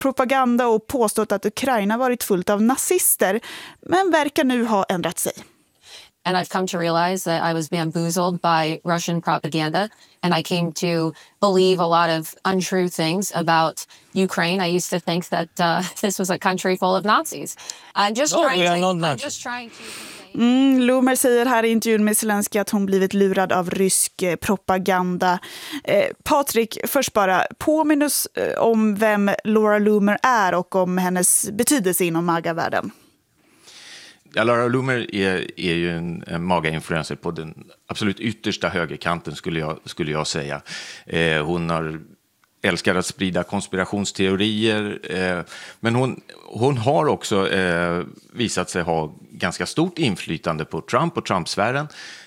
propaganda och påstått att Ukraina varit fullt av nazister, men verkar nu ha ändrat sig. And I've come to realize that I was bamboozled by Russian propaganda, and I came to believe a lot of untrue things about Ukraine. I used to think that this was a country full of Nazis. I'm just trying to Loomer säger här i intervjun med Zelensky att hon blivit lurad av rysk propaganda. Patrik, först bara påminn oss om vem Laura Loomer är och om hennes betydelse inom MAGA-världen. Ja, Laura Loomer är ju en MAGA-influencer på den absolut yttersta högerkanten skulle jag säga. Hon älskar att sprida konspirationsteorier, men hon har också visat sig ha ganska stort inflytande på Trump och Trump-sfären.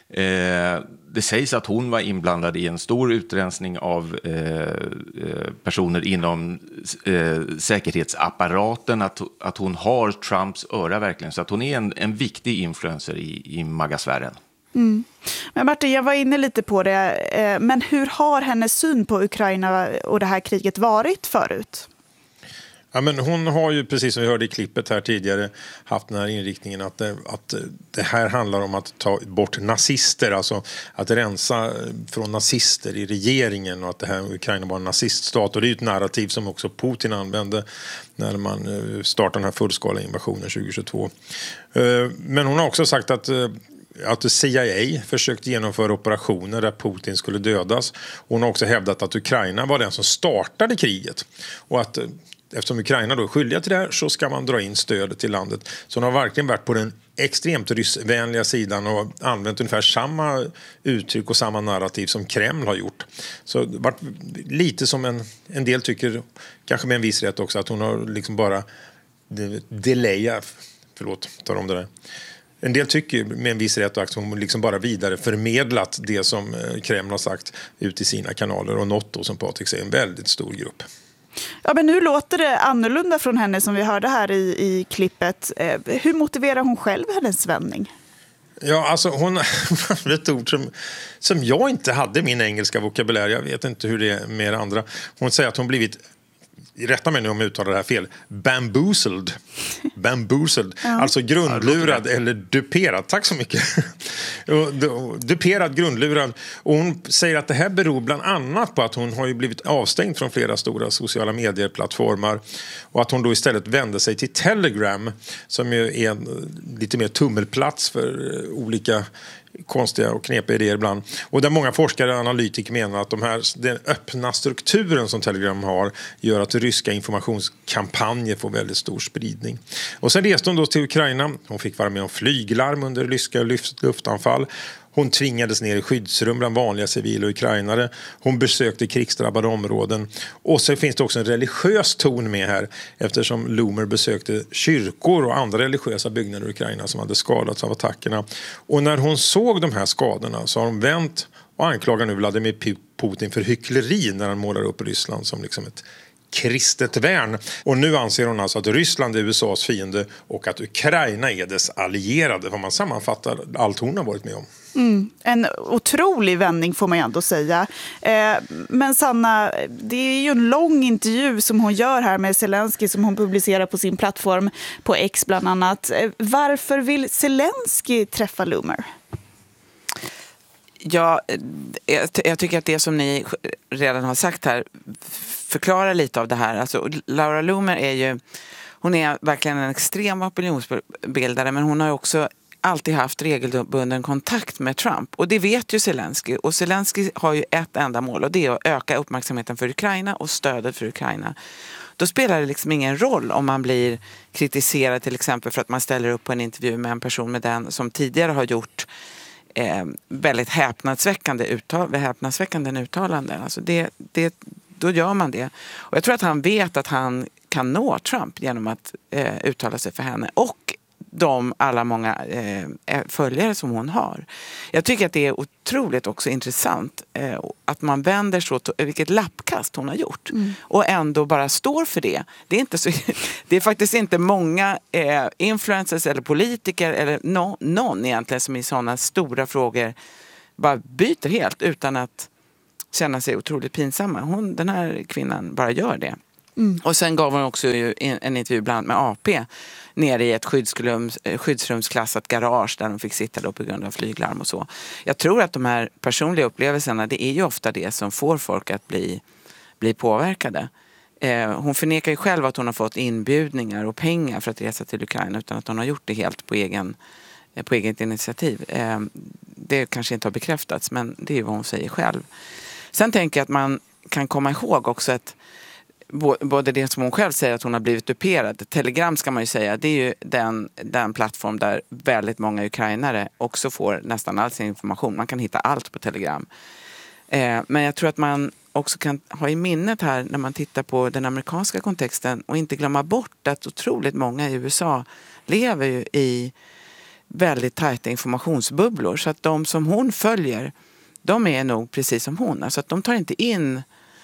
Det sägs att hon var inblandad i en stor utrensning av personer inom säkerhetsapparaten, att hon har Trumps öra verkligen, så att hon är en viktig influencer i MAGA-sfären. Mm. Men Martin, jag var inne lite på det, men hur har hennes syn på Ukraina och det här kriget varit förut? Ja, men hon har ju, precis som vi hörde i klippet här tidigare, haft den här inriktningen att det här handlar om att ta bort nazister, alltså att rensa från nazister i regeringen, och att det här Ukraina var en naziststat. Och det är ju ett narrativ som också Putin använde när man startade den här fullskala invasionen 2022. Men hon har också sagt att CIA försökt genomföra operationer där Putin skulle dödas. Hon har också hävdat att Ukraina var den som startade kriget, och att eftersom Ukraina då är skyldiga till det här så ska man dra in stödet till landet. Så hon har verkligen varit på den extremt ryssvänliga sidan och använt ungefär samma uttryck och samma narrativ som Kreml har gjort. Så det var lite som en del tycker, kanske med en viss rätt också, att hon har liksom bara tar om det där. En del tycker med en viss rätt att hon liksom bara vidare förmedlat det som Kreml har sagt ut i sina kanaler, och något då, som Patrik säger, en väldigt stor grupp. Ja, men nu låter det annorlunda från henne som vi hörde här i klippet. Hur motiverar hon själv hennes vändning? Ja, alltså hon har ett ord som jag inte hade i min engelska vokabulär. Jag vet inte hur det är med andra. Hon säger att hon blivit, rätta mig nu om jag uttalar det här fel, bamboozled, ja. Alltså grundlurad eller duperad. Tack så mycket. Duperad, grundlurad. Och hon säger att det här beror bland annat på att hon har ju blivit avstängd från flera stora sociala medieplattformar, och att hon då istället vände sig till Telegram, som ju är en lite mer tummelplats för olika konstiga och knepiga idéer ibland. Och där många forskare och analytiker menar att den öppna strukturen som Telegram har gör att ryska informationskampanjer får väldigt stor spridning. Och sen reste hon då till Ukraina. Hon fick vara med om flyglarm under ryska luftanfall. Hon tvingades ner i skyddsrum bland vanliga civila ukrainare. Hon besökte krigsdrabbade områden. Och så finns det också en religiös ton med här, eftersom Loomer besökte kyrkor och andra religiösa byggnader i Ukraina som hade skadats av attackerna. Och när hon såg de här skadorna så har hon vänt och anklagar nu Vladimir Putin för hyckleri när han målar upp Ryssland som liksom ett kristet värn. Och nu anser hon alltså att Ryssland är USAs fiende och att Ukraina är dess allierade, vad man sammanfattar allt hon har varit med om. En otrolig vändning får man ju ändå säga. Men Sanna, det är ju en lång intervju som hon gör här med Zelensky som hon publicerar på sin plattform på X bland annat. Varför vill Zelensky träffa Loomer? Ja, jag tycker att det som ni redan har sagt här förklarar lite av det här. Alltså, Laura Loomer hon är verkligen en extrem opinionsbildare, men hon har också alltid haft regelbunden kontakt med Trump. Och det vet ju Zelensky. Och Zelensky har ju ett enda mål, och det är att öka uppmärksamheten för Ukraina och stödet för Ukraina. Då spelar det liksom ingen roll om man blir kritiserad till exempel för att man ställer upp på en intervju med en person med den som tidigare har gjort väldigt häpnadsväckande uttalanden. Alltså då gör man det. Och jag tror att han vet att han kan nå Trump genom att uttala sig för henne och alla många följare som hon har. Jag tycker att det är otroligt också intressant att man vänder så vilket lappkast hon har gjort och ändå bara står för det. Det är faktiskt inte många influencers eller politiker eller någon egentligen som i sådana stora frågor bara byter helt utan att känna sig otroligt pinsamma. Den här kvinnan bara gör det. Och sen gav hon också en intervju bland annat med AP nere i ett skyddsrumsklassat garage där de fick sitta då på grund av flyglarm och så. Jag tror att de här personliga upplevelserna, det är ju ofta det som får folk att bli påverkade. Hon förnekar ju själv att hon har fått inbjudningar och pengar för att resa till Ukraina, utan att hon har gjort det helt på eget initiativ. Det kanske inte har bekräftats, men det är ju vad hon säger själv. Sen tänker jag att man kan komma ihåg också att både det som hon själv säger att hon har blivit duperad. Telegram ska man ju säga, det är ju den plattform där väldigt många ukrainare också får nästan all sin information. Man kan hitta allt på Telegram. Men jag tror att man också kan ha i minnet här när man tittar på den amerikanska kontexten och inte glömma bort att otroligt många i USA lever ju i väldigt tajta informationsbubblor. Så att de som hon följer, de är nog precis som hon. Alltså att de tar inte in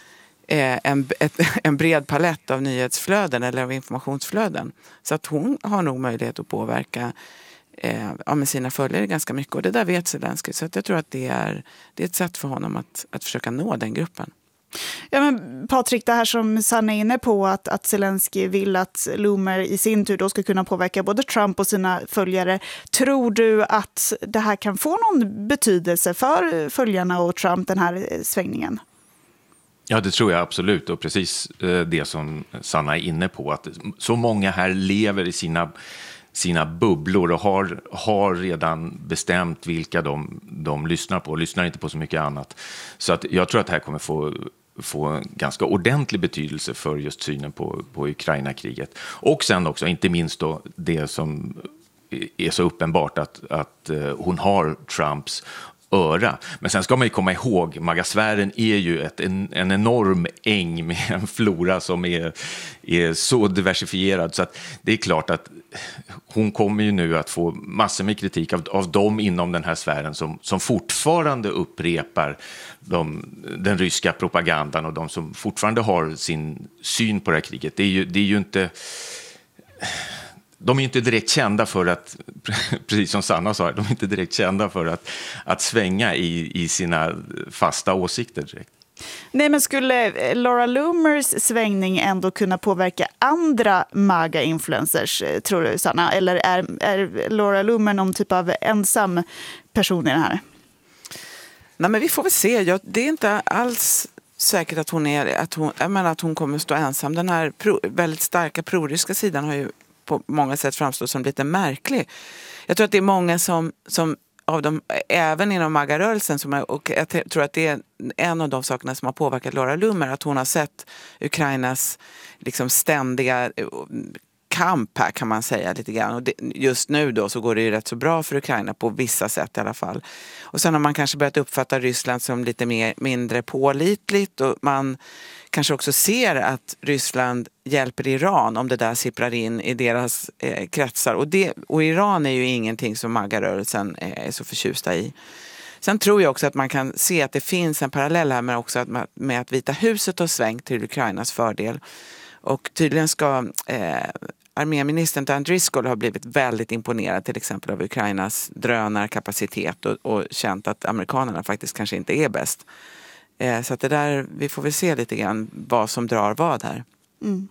en bred palett av nyhetsflöden eller av informationsflöden. Så att hon har nog möjlighet att påverka med sina följare ganska mycket. Och det där vet Zelensky. Så att jag tror att det är ett sätt för honom att försöka nå den gruppen. Ja, men Patrik, det här som Sanna är inne på, att Zelensky vill att Loomer i sin tur då ska kunna påverka både Trump och sina följare. Tror du att det här kan få någon betydelse för följarna och Trump, den här svängningen? Ja, det tror jag absolut. Och precis det som Sanna är inne på, att så många här lever i sina bubblor och har redan bestämt vilka de lyssnar på och lyssnar inte på så mycket annat. Så att jag tror att det här kommer få ganska ordentlig betydelse för just synen på Ukraina-kriget. Och sen också, inte minst då, det som är så uppenbart att hon har Trumps öra. Men sen ska man ju komma ihåg, magasfären är ju en enorm äng med en flora som är så diversifierad, så att det är klart att hon kommer ju nu att få massor med kritik av dem inom den här sfären som fortfarande upprepar den ryska propagandan, och de som fortfarande har sin syn på det här kriget. Det är ju inte... De är inte direkt kända för att, precis som Sanna sa, de är inte direkt kända för att svänga i sina fasta åsikter direkt. Nej, men skulle Laura Loomers svängning ändå kunna påverka andra MAGA-influencers, tror du, Sanna? Eller är Laura Loomer någon typ av ensam person i det här? Nej, men vi får väl se. Det är inte alls säkert att hon kommer att stå ensam. Den här väldigt starka proryska sidan har ju på många sätt framstår som lite märklig. Jag tror att det är många som av dem, även inom MAGA-rörelsen, och jag tror att det är en av de sakerna som har påverkat Laura Loomer, att hon har sett Ukrainas liksom ständiga kamp här, kan man säga lite grann. Och just nu då så går det ju rätt så bra för Ukraina på vissa sätt i alla fall. Och sen har man kanske börjat uppfatta Ryssland som lite mindre pålitligt, och man kanske också ser att Ryssland hjälper Iran om det där sipprar in i deras kretsar. Och Iran är ju ingenting som MAGA-rörelsen är så förtjusta i. Sen tror jag också att man kan se att det finns en parallell här med att Vita huset har svängt till Ukrainas fördel. Och tydligen ska arméministern Dan Driscoll ha blivit väldigt imponerad till exempel av Ukrainas drönarkapacitet och känt att amerikanerna faktiskt kanske inte är bäst. Så att det där, vi får väl se lite grann vad som drar vad här. Mm.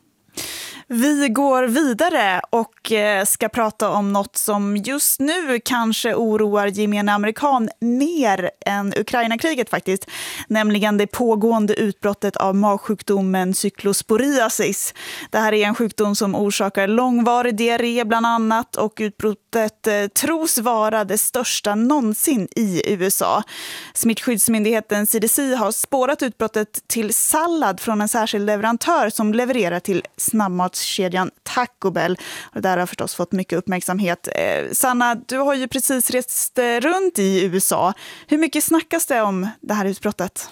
Vi går vidare och ska prata om något som just nu kanske oroar gemene amerikan mer än Ukraina-kriget faktiskt. Nämligen det pågående utbrottet av magsjukdomen cyklosporiasis. Det här är en sjukdom som orsakar långvarig diarré bland annat, och utbrottet tros vara det största någonsin i USA. Smittskyddsmyndigheten CDC har spårat utbrottet till sallad från en särskild leverantör som levererar till snabbmatskedjan Taco Bell. Och det där har förstås fått mycket uppmärksamhet. Sanna, du har ju precis rest runt i USA. Hur mycket snackas det om det här utbrottet?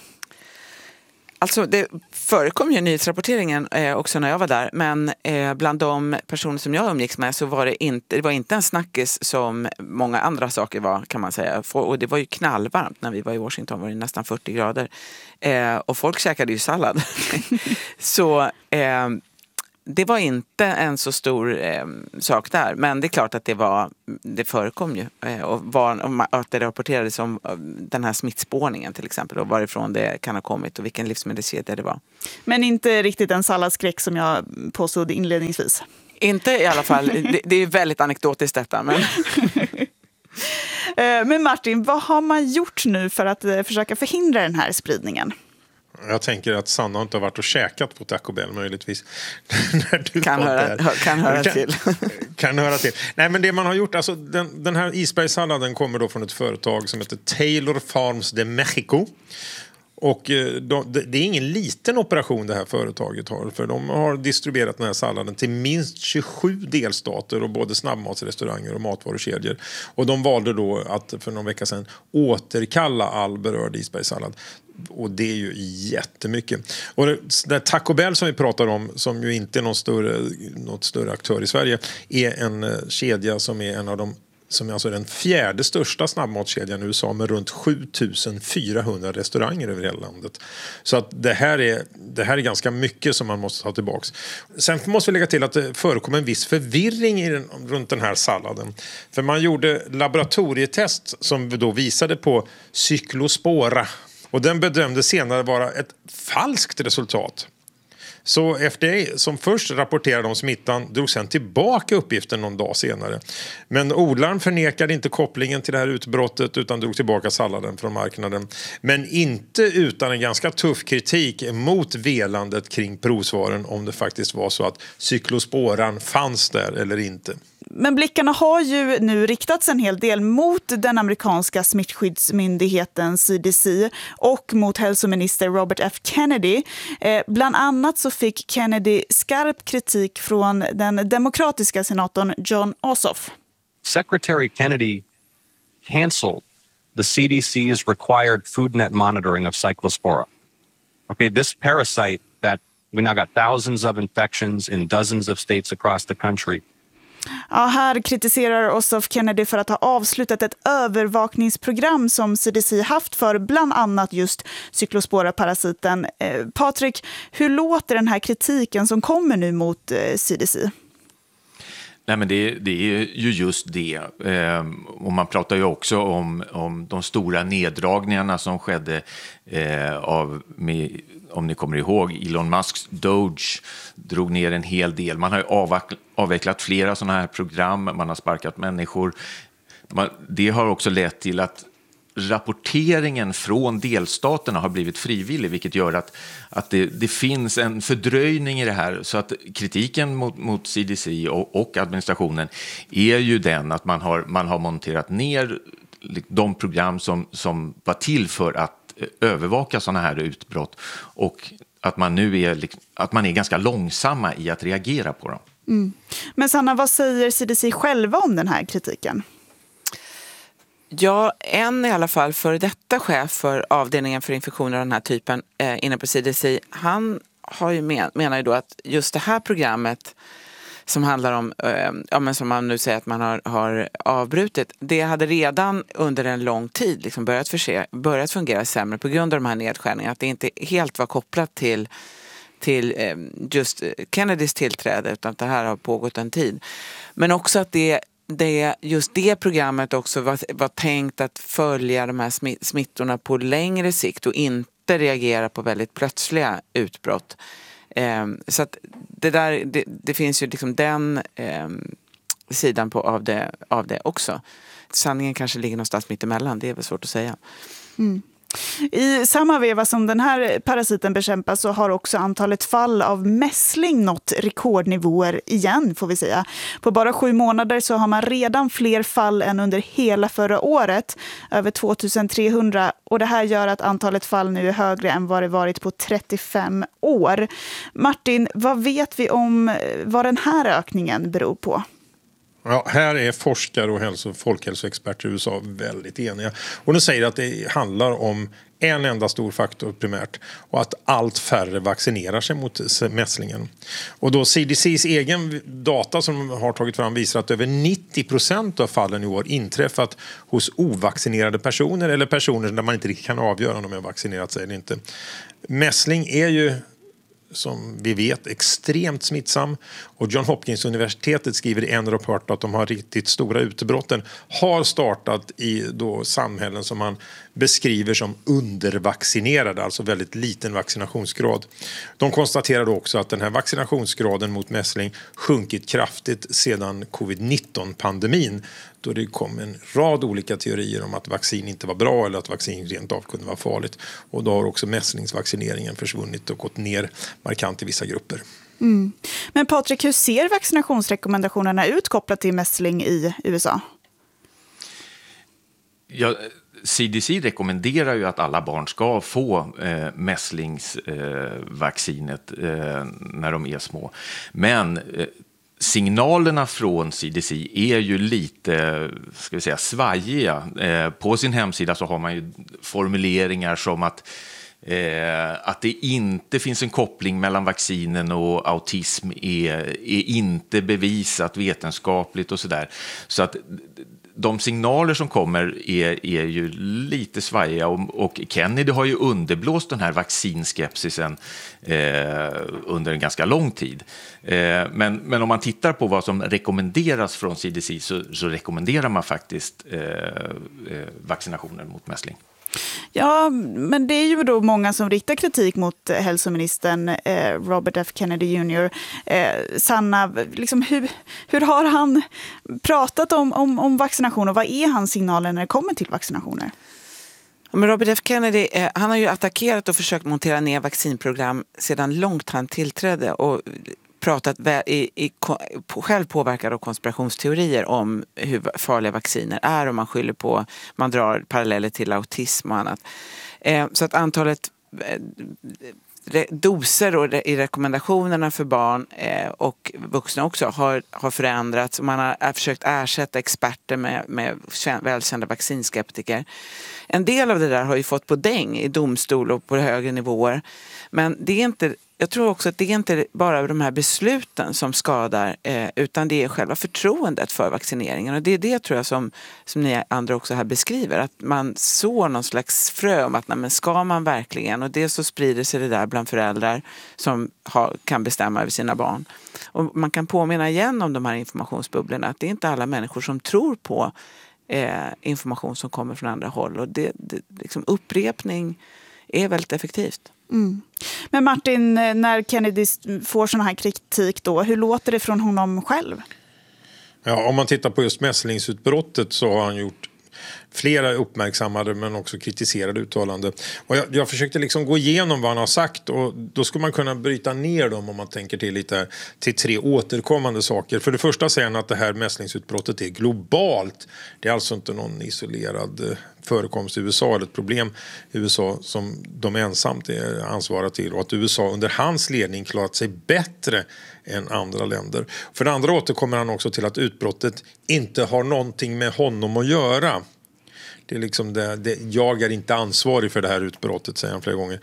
Alltså det förekom ju nyhetsrapporteringen också när jag var där, men bland de personer som jag umgicks med så var det var inte en snackis som många andra saker var, kan man säga. Och det var ju knallvarmt när vi var i Washington, var det nästan 40 grader. Och folk käkade ju sallad. Så det var inte en så stor sak där. Men det är klart att det förekom ju. Och att det rapporterades om den här smittspårningen till exempel. Och varifrån det kan ha kommit och vilken livsmedelskedja det var. Men inte riktigt en salladsskräck som jag påstod inledningsvis. Inte i alla fall. Det är väldigt anekdotiskt detta. Men Martin, vad har man gjort nu för att försöka förhindra den här spridningen? Jag tänker att Sanna inte har varit och käkat på Taco Bell möjligtvis. När du kan höra till. Kan höra till. Nej, men det man har gjort, alltså den här isbergssalladen kommer då från ett företag som heter Taylor Farms de Mexico. Och det är ingen liten operation det här företaget har. För de har distribuerat den här salladen till minst 27 delstater och både snabbmatsrestauranger och matvarukedjor. Och de valde då att för någon vecka sedan återkalla all berörd isbergssallad. Och det är ju jättemycket. Och det Taco Bell som vi pratar om, som ju inte är något större aktör i Sverige, är en kedja som är en av de som är alltså den 4:e största snabbmatskedjan i USA med runt 7400 restauranger över hela landet. Så att det här är ganska mycket som man måste ta tillbaks. Sen måste vi lägga till att det förekom en viss förvirring runt den här salladen. För man gjorde laboratorietest som då visade på Cyclospora. Och den bedömde senare vara ett falskt resultat. Så FDA som först rapporterade om smittan drog sen tillbaka uppgiften någon dag senare. Men odlaren förnekade inte kopplingen till det här utbrottet utan drog tillbaka salladen från marknaden. Men inte utan en ganska tuff kritik mot velandet kring provsvaren om det faktiskt var så att cyklosporan fanns där eller inte. Men blickarna har ju nu riktats en hel del mot den amerikanska smittskyddsmyndigheten CDC och mot hälsominister Robert F. Kennedy. Bland annat så fick Kennedy skarp kritik från den demokratiska senatorn John Ossoff. Secretary Kennedy canceled the CDC's required food net monitoring of Cyclospora. Okay, this parasite that we now got thousands of infections in dozens of states across the country. Ja, här kritiserar Ossoff Kennedy för att ha avslutat ett övervakningsprogram som CDC haft för bland annat just Cyclospora-parasiten. Patrik, hur låter den här kritiken som kommer nu mot CDC? Nej, men det är ju just det. Och man pratar ju också om de stora neddragningarna som skedde om ni kommer ihåg, Elon Musks Doge drog ner en hel del. Man har ju avvecklat flera sådana här program, man har sparkat människor. Det har också lett till att rapporteringen från delstaterna har blivit frivillig, vilket gör att det finns en fördröjning i det här. Så att kritiken mot CDC och administrationen är ju den att man har monterat ner de program som var till för att övervaka sådana här utbrott och att man nu är ganska långsamma i att reagera på dem. Mm. Men Sanna, vad säger CDC själva om den här kritiken? Ja, en i alla fall för detta chef för avdelningen för infektioner av den här typen inne på CDC, han har ju menar ju då att just det här programmet som handlar om, men som man nu säger att man har avbrutit, det hade redan under en lång tid liksom börjat fungera sämre på grund av de här nedskärningarna. Att det inte helt var kopplat till just Kennedys tillträde, utan att det här har pågått en tid. Men också att just det programmet också var tänkt att följa de här smittorna på längre sikt och inte reagera på väldigt plötsliga utbrott. Så att det finns ju liksom den sidan av det också. Sanningen kanske ligger någonstans mitt emellan, det är väl svårt att säga. Mm. I samma veva som den här parasiten bekämpas så har också antalet fall av mässling nått rekordnivåer igen, får vi säga. På bara 7 månader så har man redan fler fall än under hela förra året, över 2300, och det här gör att antalet fall nu är högre än vad det varit på 35 år. Martin, vad vet vi om vad den här ökningen beror på? Ja, här är forskare och folkhälsoexperter i USA väldigt eniga. Och de säger att det handlar om en enda stor faktor primärt och att allt färre vaccinerar sig mot mässlingen. Och då CDCs egen data som de har tagit fram visar att över 90% av fallen i år inträffat hos ovaccinerade personer eller personer där man inte riktigt kan avgöra om de har vaccinerat sig eller inte. Mässling är ju som vi vet extremt smittsam. Och John Hopkins universitetet skriver i en rapport att de har riktigt stora utbrotten har startat i då samhällen som man beskriver som undervaccinerade, alltså väldigt liten vaccinationsgrad. De konstaterade också att den här vaccinationsgraden mot mässling sjunkit kraftigt sedan covid-19-pandemin, då det kom en rad olika teorier om att vaccin inte var bra eller att vaccin rent av kunde vara farligt. Och då har också mässlingsvaccineringen försvunnit och gått ner markant i vissa grupper. Mm. Men Patrik, hur ser vaccinationsrekommendationerna ut kopplat till mässling i USA? Ja, CDC rekommenderar ju att alla barn ska få mässlingsvaccinet när de är små. Men signalerna från CDC är ju lite, ska vi säga, svajiga. På sin hemsida så har man ju formuleringar som att det inte finns en koppling mellan vaccinen och autism är inte bevisat vetenskapligt och sådär. Så att de signaler som kommer är ju lite svajiga och Kennedy har ju underblåst den här vaccinskepsisen under en ganska lång tid. Men om man tittar på vad som rekommenderas från CDC så rekommenderar man faktiskt vaccinationer mot mässling. Ja, men det är ju då många som riktar kritik mot hälsoministern Robert F. Kennedy Jr. Sanna, liksom, hur har han pratat om vaccination och vad är hans signaler när det kommer till vaccinationer? Men Robert F. Kennedy, han har ju attackerat och försökt montera ner vaccinprogram sedan långt han tillträdde och pratat själv påverkad av konspirationsteorier om hur farliga vacciner är och man drar paralleller till autism och annat. Så att antalet doser och i rekommendationerna för barn och vuxna också har förändrats. Man har försökt ersätta experter med välkända vaccinskeptiker. En del av det där har ju fått på däng i domstol och på högre nivåer. Men det är inte... Jag tror också att det är inte bara de här besluten som skadar utan det är själva förtroendet för vaccineringen. Och det är det tror jag som ni andra också här beskriver. Att man sår någon slags frö om att men ska man verkligen? Och det så sprider sig det där bland föräldrar som kan bestämma över sina barn. Och man kan påminna igen om de här informationsbubblorna. Att det är inte alla människor som tror på information som kommer från andra håll. Och det liksom upprepning är väldigt effektivt. Mm. Men Martin, när Kennedy får sån här kritik då, hur låter det från honom själv? Ja, om man tittar på just mässlingsutbrottet så har han gjort flera uppmärksammade men också kritiserade uttalanden. Och jag försökte liksom gå igenom vad han har sagt och då skulle man kunna bryta ner dem om man tänker till lite till 3 återkommande saker. För det första säger han att det här mässlingsutbrottet är globalt. Det är alltså inte någon isolerad förekomst i USA eller ett problem i USA som de ensamt är ansvariga till och att USA under hans ledning klarat sig bättre än andra länder. För det andra återkommer han också till att utbrottet inte har någonting med honom att göra. Det är liksom jag är inte ansvarig för det här utbrottet, säger han flera gånger.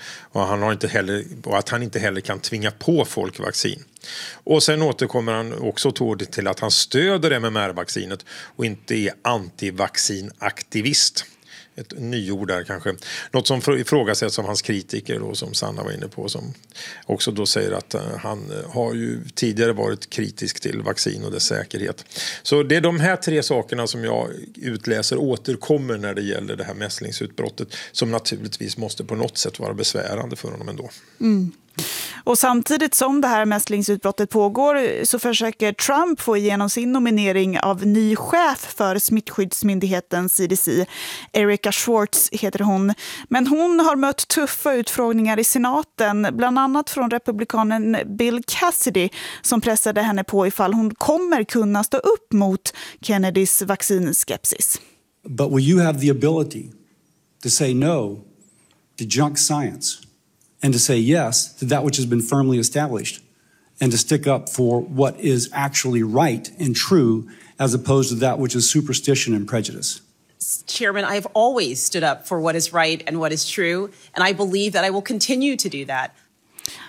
Och att han inte heller kan tvinga på folk vaccin. Och sen återkommer han också till att han stöder MMR-vaccinet och inte är antivaccinaktivist. Ett nyord där kanske. Något som ifrågasätts av hans kritiker då, som Sanna var inne på, som också då säger att han har ju tidigare varit kritisk till vaccin och dess säkerhet. Så det är de här 3 sakerna som jag utläser återkommer när det gäller det här mässlingsutbrottet som naturligtvis måste på något sätt vara besvärande för honom ändå. Mm. Och samtidigt som det här mässlingsutbrottet pågår så försöker Trump få igenom sin nominering av ny chef för smittskyddsmyndigheten CDC. Erica Schwartz heter hon. Men hon har mött tuffa utfrågningar i senaten, bland annat från republikanen Bill Cassidy som pressade henne på ifall hon kommer kunna stå upp mot Kennedys vaccinskepsis. But will you have the ability to say no to junk science? And to say yes to that which has been firmly established and to stick up for what is actually right and true as opposed to that which is superstition and prejudice. Chairman, I have always stood up for what is right and what is true, and I believe that I will continue to do that.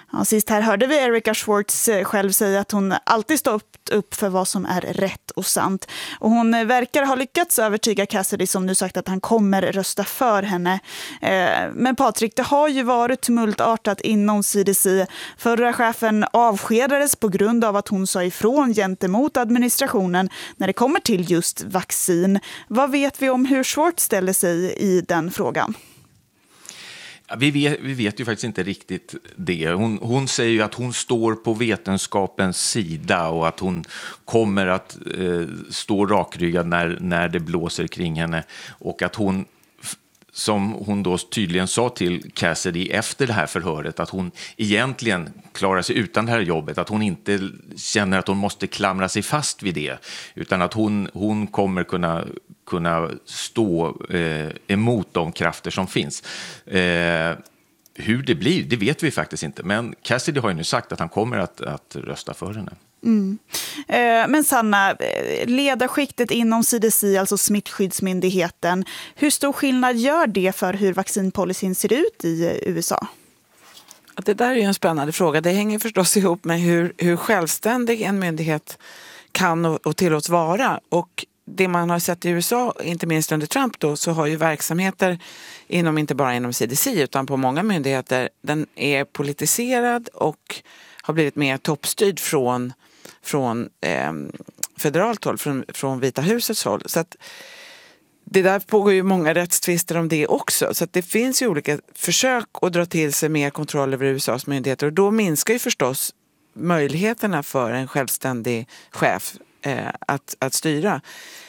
Ja, sist här hörde vi Erica Schwartz själv säga att hon alltid står upp för vad som är rätt och sant. Och hon verkar ha lyckats övertyga Cassidy som nu sagt att han kommer rösta för henne. Men Patrik, det har ju varit tumultartat inom CDC. Förra chefen avskedades på grund av att hon sa ifrån gentemot administrationen när det kommer till just vaccin. Vad vet vi om hur Schwartz ställer sig i den frågan? Ja, vi vet ju faktiskt inte riktigt det. Hon säger ju att hon står på vetenskapens sida och att hon kommer att stå rakryggad när det blåser kring henne. Och att hon, som hon då tydligen sa till Cassidy efter det här förhöret, att hon egentligen klarar sig utan det här jobbet, att hon inte känner att hon måste klamra sig fast vid det, utan att hon kommer kunna stå emot de krafter som finns. Hur det blir, det vet vi faktiskt inte, men Cassidy har ju nu sagt att han kommer att rösta för henne. Mm. Men Sanna, ledarskiktet inom CDC, alltså smittskyddsmyndigheten, hur stor skillnad gör det för hur vaccinpolicyn ser ut i USA? Det där är ju en spännande fråga. Det hänger förstås ihop med hur självständig en myndighet kan och tillåts vara. Och det man har sett i USA, inte minst under Trump då, så har ju verksamheter inte bara inom CDC utan på många myndigheter, den är politiserad och har blivit mer toppstyrd från federalt håll, från Vita husets håll. Så att det där pågår ju många rättstvister om det också. Så att det finns ju olika försök att dra till sig mer kontroll över USAs myndigheter. Och då minskar ju förstås möjligheterna för en självständig chef att styra.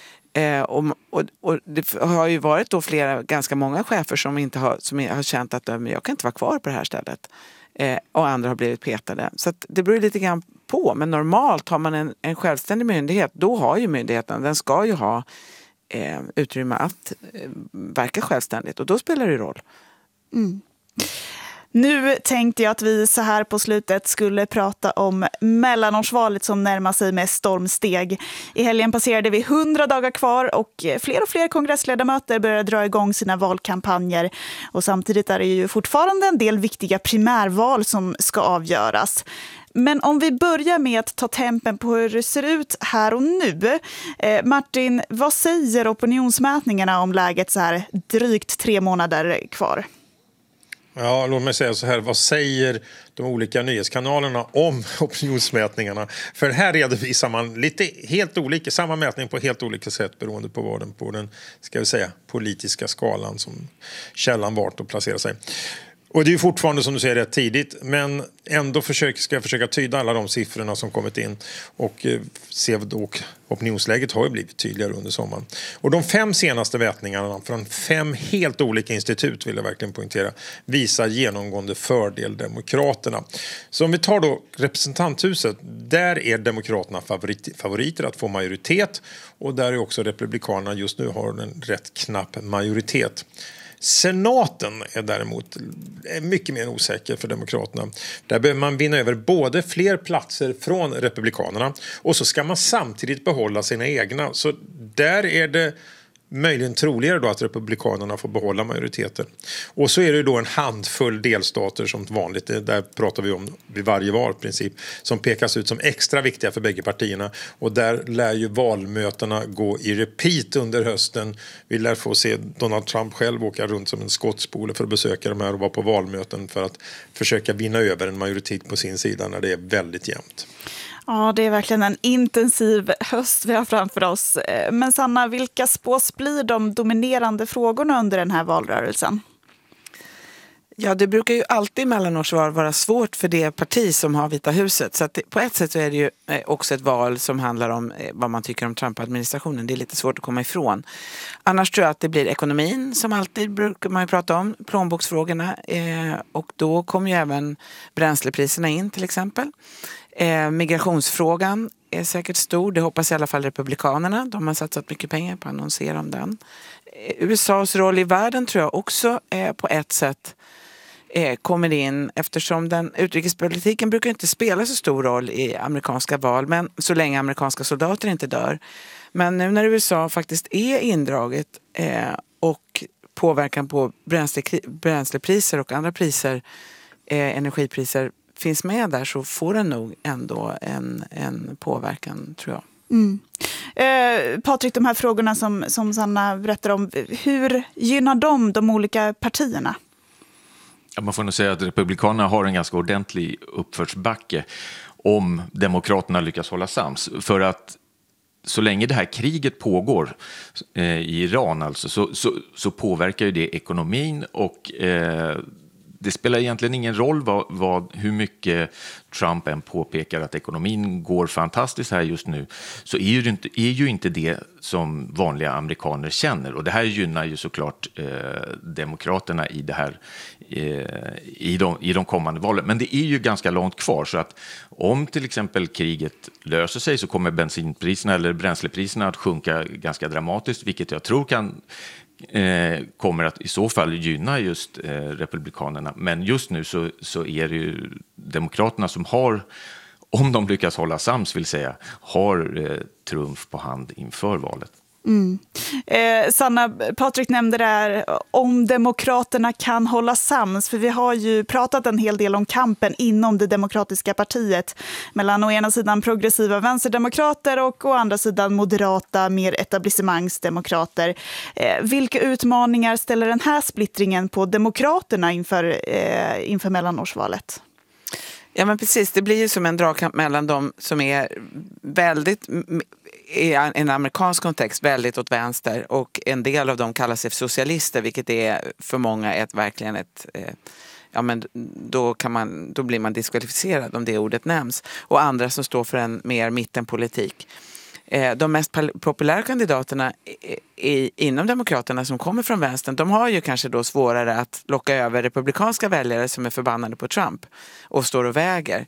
Och det har ju varit då ganska många chefer som har känt att jag kan inte vara kvar på det här stället. Och andra har blivit petade. Så att det beror lite grann på. Men normalt har man en självständig myndighet, då har ju myndigheten, den ska ju ha utrymme att verka självständigt. Och då spelar det roll. Mm. Nu tänkte jag att vi så här på slutet skulle prata om mellanårsvalet som närmar sig med stormsteg. I helgen passerade vi 100 dagar kvar och fler kongressledamöter börjar dra igång sina valkampanjer. Och samtidigt är det ju fortfarande en del viktiga primärval som ska avgöras. Men om vi börjar med att ta tempen på hur det ser ut här och nu. Martin, vad säger opinionsmätningarna om läget så här drygt 3 månader kvar? Ja, låt mig säga så här. Vad säger de olika nyhetskanalerna om opinionsmätningarna? För här redovisar man samma mätning på helt olika sätt beroende på vad den på den, ska vi säga, politiska skalan som källan vart och placerar sig. Och det är ju fortfarande, som du säger, rätt tidigt, men ändå ska jag försöka tyda alla de siffrorna som kommit in och se då opinionsläget har ju blivit tydligare under sommaren. Och de 5 senaste mätningarna från 5 helt olika institut, vill jag verkligen poängtera, visar genomgående fördel Demokraterna. Så om vi tar då representanthuset, där är Demokraterna favoriter att få majoritet, och där är också Republikanerna just nu har en rätt knapp majoritet. Senaten är däremot mycket mer osäker för Demokraterna. Där behöver man vinna över både fler platser från Republikanerna och så ska man samtidigt behålla sina egna. Så där är det möjligen troligare då att Republikanerna får behålla majoriteten. Och så är det då en handfull delstater som vanligt, där pratar vi om vid varje val i princip, som pekas ut som extra viktiga för bägge partierna. Och där lär ju valmötena gå i repeat under hösten. Vi lär få se Donald Trump själv åka runt som en skottspole för att besöka de här och vara på valmöten för att försöka vinna över en majoritet på sin sida när det är väldigt jämnt. Ja, det är verkligen en intensiv höst vi har framför oss. Men Sanna, vilka spås blir de dominerande frågorna under den här valrörelsen? Ja, det brukar ju alltid mellanårsval vara svårt för det parti som har Vita huset. Så att på ett sätt så är det ju också ett val som handlar om vad man tycker om Trump-administrationen. Det är lite svårt att komma ifrån. Annars tror jag att det blir ekonomin, som alltid brukar man ju prata om, plånboksfrågorna. Och då kommer ju även bränslepriserna in till exempel. Migrationsfrågan är säkert stor, det hoppas i alla fall Republikanerna. De har satsat mycket pengar på att annonsera om den. USAs roll i världen tror jag också på ett sätt kommer in, eftersom den utrikespolitiken brukar inte spela så stor roll i amerikanska val, men så länge amerikanska soldater inte dör. Men nu när USA faktiskt är indraget och påverkan på bränslepriser och andra priser, energipriser finns med där så får den nog ändå en påverkan, tror jag. Patrik, de här frågorna som Sanna berättar om, hur gynnar de olika partierna? Ja, man får nog säga att Republikanerna har en ganska ordentlig uppförsbacke om Demokraterna lyckas hålla sams. För att så länge det här kriget pågår i Iran alltså, så påverkar ju det ekonomin och det spelar egentligen ingen roll hur mycket Trump än påpekar att ekonomin går fantastiskt här just nu, så är ju inte det som vanliga amerikaner känner. Och det här gynnar ju såklart demokraterna i det här i de kommande valen. Men det är ju ganska långt kvar, så att om till exempel kriget löser sig så kommer bensinpriserna eller bränslepriserna att sjunka ganska dramatiskt, vilket jag tror kommer att i så fall gynna just republikanerna. Men just nu så är det ju demokraterna som har, om de lyckas hålla sams vill säga, har trumf på hand inför valet. Sanna, Patrik nämnde det här om demokraterna kan hålla sams, för vi har ju pratat en hel del om kampen inom det demokratiska partiet mellan å ena sidan progressiva vänsterdemokrater och å andra sidan moderata, mer etablissemangsdemokrater. Vilka utmaningar ställer den här splittringen på demokraterna inför mellanårsvalet? Ja, men precis, det blir ju som en dragkamp mellan de som är väldigt, i en amerikansk kontext, väldigt åt vänster, och en del av dem kallar sig socialister, vilket är för många verkligen ett ja, men då blir man diskvalificerad om det ordet nämns, och andra som står för en mer mittenpolitik. De mest populära kandidaterna inom demokraterna som kommer från vänstern, de har ju kanske då svårare att locka över republikanska väljare som är förbannade på Trump och står och väger.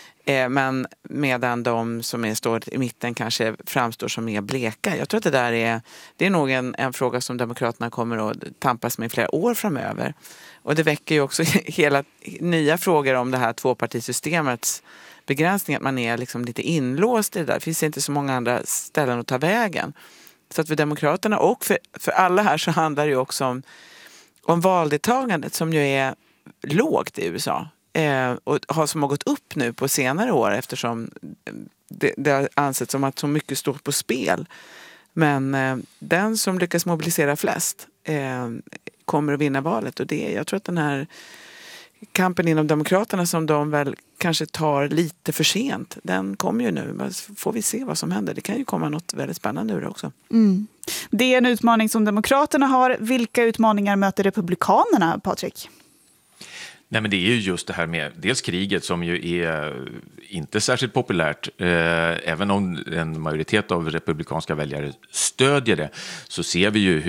Men medan de som står i mitten kanske framstår som mer bleka. Jag tror att det är nog en fråga som demokraterna kommer att tampas med flera år framöver. Och det väcker ju också hela nya frågor om det här tvåpartisystemets begränsning, att man är liksom lite inlåst i det där. Det finns inte så många andra ställen att ta vägen. Så att för demokraterna och för alla här så handlar det ju också om valdeltagandet som ju är lågt i USA. Och som har gått upp nu på senare år eftersom det har ansetts som att så mycket står på spel. Men den som lyckas mobilisera flest kommer att vinna valet. Och jag tror att den här kampen inom demokraterna som de väl kanske tar lite för sent, den kommer ju nu. Får vi se vad som händer. Det kan ju komma något väldigt spännande ur det också. Det är en utmaning som demokraterna har. Vilka utmaningar möter republikanerna, Patrik? Nej, men det är ju just det här med dels kriget som ju är inte särskilt populärt. Även om en majoritet av republikanska väljare stödjer det, så ser vi ju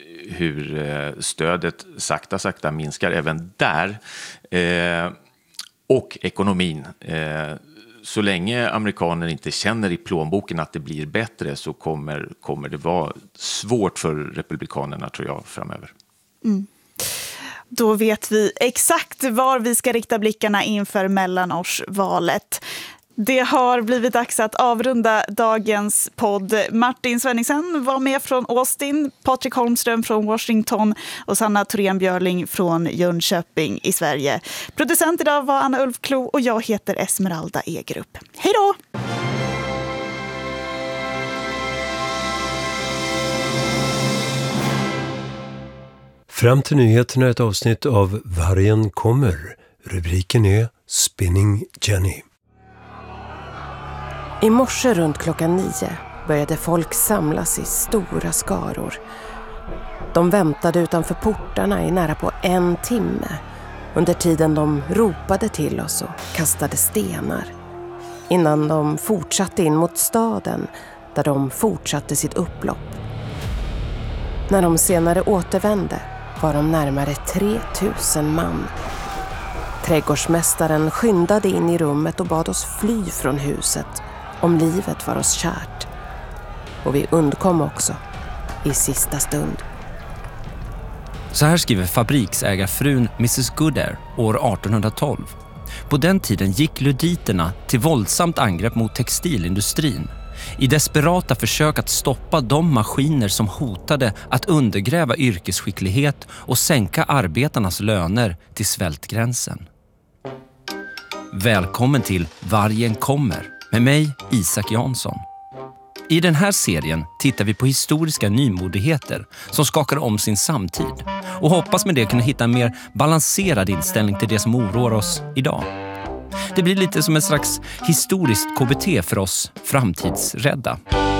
hur stödet sakta minskar även där. Och ekonomin. Så länge amerikaner inte känner i plånboken att det blir bättre, så kommer det vara svårt för republikanerna, tror jag, framöver. Då vet vi exakt var vi ska rikta blickarna inför mellanårsvalet. Det har blivit dags att avrunda dagens podd. Martin Svenningsen var med från Austin, Patrik Holmström från Washington och Sanna Thorén Björling från Jönköping i Sverige. Producent idag var Anna Ulfklo och jag heter Esmeralda Egerup. Hej då! Fram till nyheterna ett avsnitt av Vargen kommer. Rubriken är Spinning Jenny. I morse runt 9:00 började folk samlas i stora skaror. De väntade utanför portarna i nära på 1 timme. Under tiden de ropade till oss och kastade stenar. Innan de fortsatte in mot staden där de fortsatte sitt upplopp. När de senare återvände var de närmare 3000 man. Trädgårdsmästaren skyndade in i rummet och bad oss fly från huset om livet var oss kärt. Och vi undkom också i sista stund. Så här skriver fabriksägarfrun Mrs. Goodare år 1812. På den tiden gick luditerna till våldsamt angrepp mot textilindustrin. I desperata försök att stoppa de maskiner som hotade att undergräva yrkesskicklighet och sänka arbetarnas löner till svältgränsen. Välkommen till Vargen kommer med mig, Isak Jansson. I den här serien tittar vi på historiska nymodigheter som skakar om sin samtid och hoppas med det kunna hitta en mer balanserad inställning till det som oroar oss idag. Det blir lite som en slags historiskt KBT för oss framtidsrädda.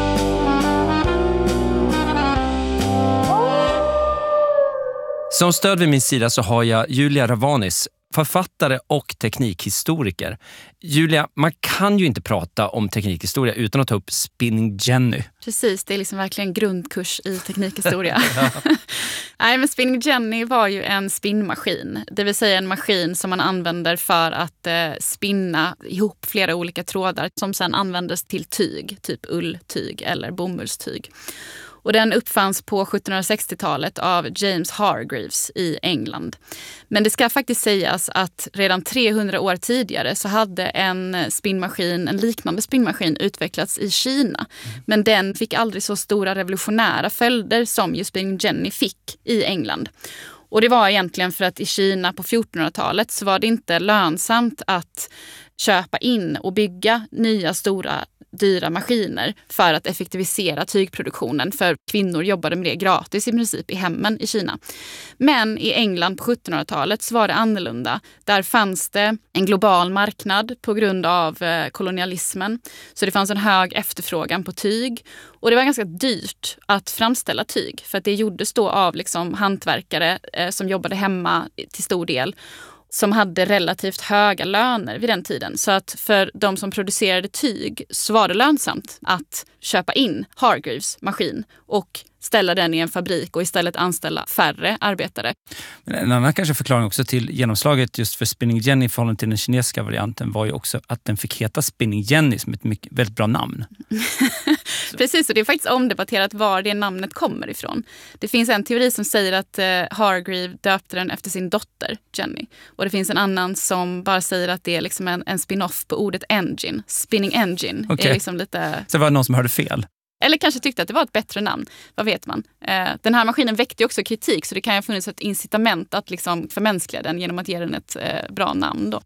Som stöd vid min sida så har jag Julia Ravanis, författare och teknikhistoriker. Julia, man kan ju inte prata om teknikhistoria utan att ta upp Spinning Jenny. Precis, det är liksom verkligen grundkurs i teknikhistoria. Nej, men Spinning Jenny var ju en spinnmaskin. Det vill säga en maskin som man använder för att spinna ihop flera olika trådar som sedan användes till tyg, typ ulltyg eller bomullstyg. Och den uppfanns på 1760-talet av James Hargreaves i England. Men det ska faktiskt sägas att redan 300 år tidigare så hade en liknande spinnmaskin utvecklats i Kina. Men den fick aldrig så stora revolutionära följder som ju Spinning Jenny fick i England. Och det var egentligen för att i Kina på 1400-talet så var det inte lönsamt att köpa in och bygga nya stora dyra maskiner för att effektivisera tygproduktionen, för kvinnor jobbade med det gratis i princip i hemmen i Kina. Men i England på 1700-talet så var det annorlunda. Där fanns det en global marknad på grund av kolonialismen. Så det fanns en hög efterfrågan på tyg. Och det var ganska dyrt att framställa tyg, för att det gjordes då av liksom hantverkare som jobbade hemma till stor del, som hade relativt höga löner vid den tiden. Så att för de som producerade tyg så var det lönsamt att köpa in Hargreaves maskin och ställa den i en fabrik och istället anställa färre arbetare. Men en annan kanske förklaring också till genomslaget just för Spinning Jenny i förhållande till den kinesiska varianten var ju också att den fick heta Spinning Jenny som ett väldigt bra namn. Precis, och det är faktiskt omdebatterat var det namnet kommer ifrån. Det finns en teori som säger att Hargreave döpte den efter sin dotter Jenny. Och det finns en annan som bara säger att det är liksom en spin-off på ordet engine. Spinning engine. Okay. Är liksom lite... Så det var någon som hörde fel? Eller kanske tyckte att det var ett bättre namn. Vad vet man? Den här maskinen väckte också kritik, så det kan ju ha funnits ett incitament att liksom förmänskliga den genom att ge den ett bra namn då.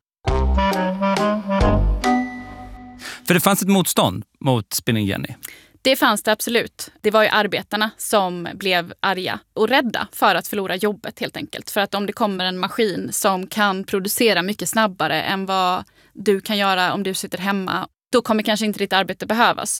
För det fanns ett motstånd mot Spinning Jenny. Det fanns det absolut. Det var ju arbetarna som blev arga och rädda för att förlora jobbet helt enkelt. För att om det kommer en maskin som kan producera mycket snabbare än vad du kan göra om du sitter hemma, då kommer kanske inte ditt arbete behövas.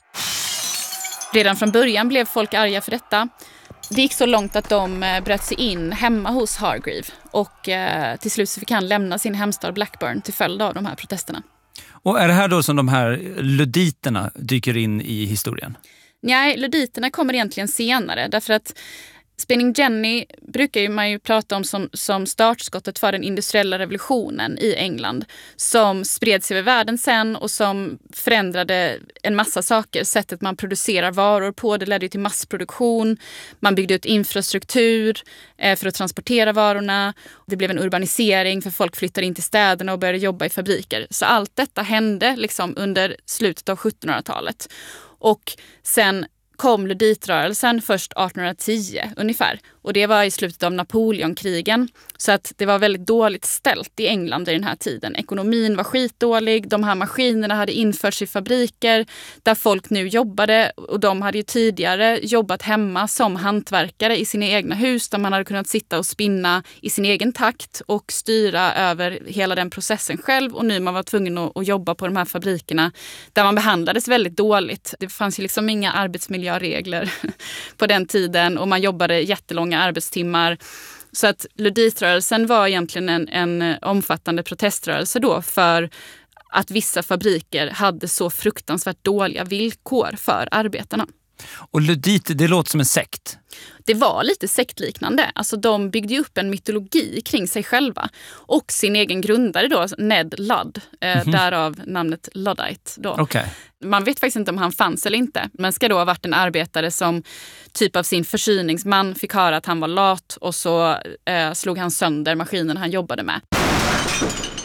Redan från början blev folk arga för detta. Det gick så långt att de bröt sig in hemma hos Hargreave och till slut så fick han lämna sin hemstad Blackburn till följd av de här protesterna. Och är det här då som de här luditerna dyker in i historien? Nej, luditerna kommer egentligen senare, därför att Spinning Jenny brukar man ju prata om som startskottet för den industriella revolutionen i England, som spreds över världen sen och som förändrade en massa saker. Sättet man producerar varor på, det ledde till massproduktion. Man byggde ut infrastruktur för att transportera varorna. Det blev en urbanisering för folk flyttade in till städerna och började jobba i fabriker. Så allt detta hände liksom under slutet av 1700-talet. Och sen kom luditrörelsen först 1810 ungefär. Och det var i slutet av Napoleonkrigen. Så att det var väldigt dåligt ställt i England i den här tiden. Ekonomin var skitdålig. De här maskinerna hade införts i fabriker där folk nu jobbade. Och de hade ju tidigare jobbat hemma som hantverkare i sina egna hus. Där man hade kunnat sitta och spinna i sin egen takt och styra över hela den processen själv. Och nu man var tvungen att jobba på de här fabrikerna där man behandlades väldigt dåligt. Det fanns ju liksom inga arbetsmiljöregler på den tiden och man jobbade jättelånga arbetstimmar. Så att luditrörelsen var egentligen en omfattande proteströrelse då för att vissa fabriker hade så fruktansvärt dåliga villkor för arbetarna. Och ludit, det låter som en sekt. Det var lite sektliknande. Alltså de byggde upp en mytologi kring sig själva. Och sin egen grundare då, Ned Ludd. Därav namnet Luddite då. Okay. Man vet faktiskt inte om han fanns eller inte. Men ska då ha varit en arbetare som typ av sin försyningsman fick höra att han var lat. Och så slog han sönder maskinen han jobbade med.